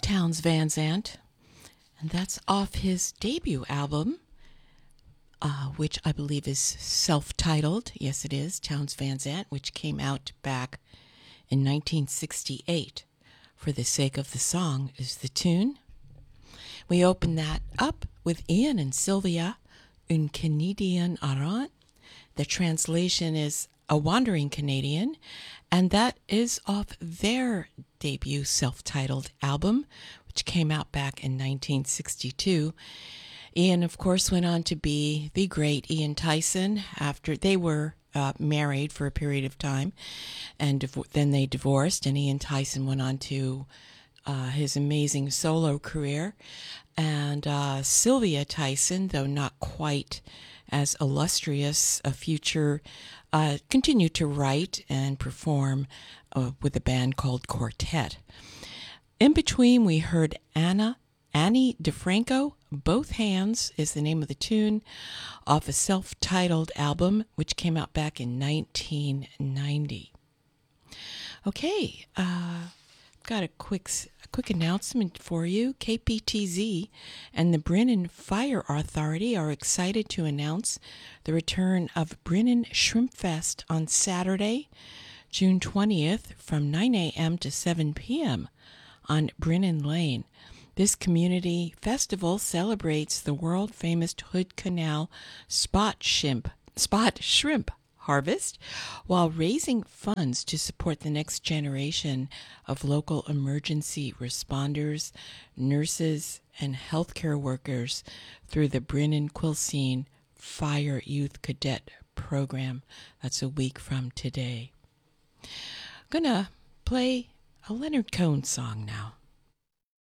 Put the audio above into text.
Townes Van Zandt, and that's off his debut album, which I believe is self-titled. Yes, it is, Townes Van Zandt, which came out back in 1968. For the Sake of the Song is the tune. We open that up with Ian and Sylvia, Un Canadien Errant. The translation is A Wandering Canadian, and that is off their debut self-titled album, which came out back in 1962. Ian, of course, went on to be the great Ian Tyson after they were married for a period of time, and then they divorced, and Ian Tyson went on to his amazing solo career. And Sylvia Tyson, though not quite as illustrious a future, continued to write and perform with a band called Quartet. In between, we heard Annie DeFranco, Both Hands is the name of the tune, off a self-titled album, which came out back in 1990. Okay, got a quick announcement for you. KPTZ and the Brennan Fire Authority are excited to announce the return of Brennan Shrimp Fest on Saturday, June 20th from 9 a.m. to 7 p.m. on Brennan Lane. This community festival celebrates the world-famous Hood Canal spot shrimp harvest while raising funds to support the next generation of local emergency responders, nurses, and healthcare workers through the Brennan Quilcene Fire Youth Cadet Program. That's a week from today. I'm going to play a Leonard Cohen song now.